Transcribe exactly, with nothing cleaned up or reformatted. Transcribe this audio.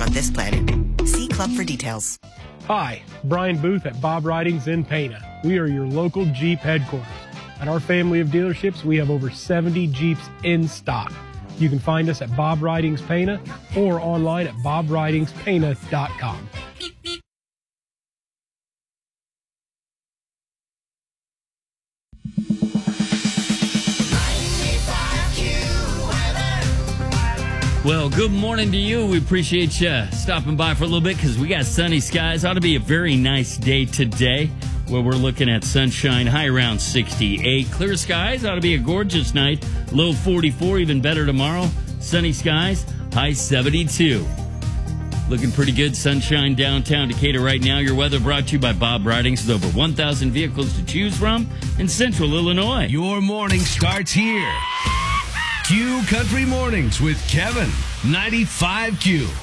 on this planet. See Club for details. Hi, Brian Booth at Bob Ridings in Pana. We are your local Jeep headquarters. At our family of dealerships, we have over seventy Jeeps in stock. You can find us at Bob Ridings Pana or online at bob ridings pana dot com. Well, good morning to you. We appreciate you stopping by for a little bit because we got sunny skies. Ought to be a very nice day today where we're looking at sunshine, high around sixty-eight. Clear skies, ought to be a gorgeous night. Low forty-four, even better tomorrow. Sunny skies, high seventy-two. Looking pretty good. Sunshine downtown Decatur right now. Your weather brought to you by Bob Ridings with over one thousand vehicles to choose from in central Illinois. Your morning starts here. Q Country Mornings with Kevin, ninety-five Q.